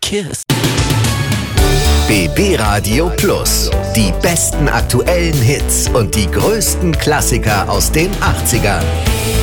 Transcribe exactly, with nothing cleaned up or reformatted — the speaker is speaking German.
Kiss. B B Radio Plus. Die besten aktuellen Hits und die größten Klassiker aus den achtzigern.